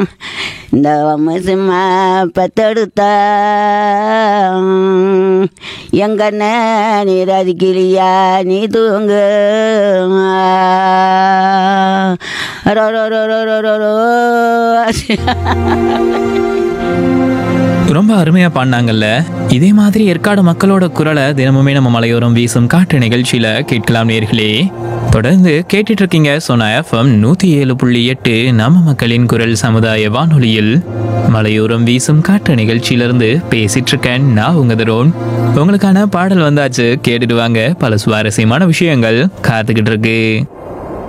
இந்த சும்மா பெத்தெடுத்தா எங்கண்ண நீர் அதிக்கிலியா நீ தூங்கு row row row row row row row. ரொம்ப அருமையா பாடினாங்கல்ல. இதே மாதிரி ஏற்காடு மக்களோட குரலை தினமுமே நம்ம மலையோரம் வீசும் காற்று நிகழ்ச்சியில கேட்கலாம் நேர்களே. தொடர்ந்து கேட்டுட்டு இருக்கீங்க சோனா எஃப்எம் 107.8 நம்ம மக்களின் குரல் சமுதாய வானொலியில் மலையோரம் வீசும் காற்று நிகழ்ச்சியிலிருந்து பேசிட்டு இருக்கேன் நான் உங்க தரோன். உங்களுக்கான பாடல் வந்தாச்சு, கேட்டுட்டு வாங்க. பல சுவாரஸ்யமான விஷயங்கள் காத்துக்கிட்டு இருக்கு.